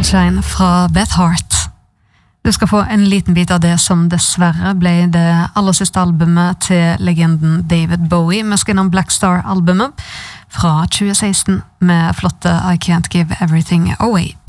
Sunshine fra Beth Hart. Du skal få en liten bit av det som dessverre ble det aller siste albumet til legenden David Bowie, med innom Black Star-albumet fra 2016 med flotte I Can't Give Everything Away.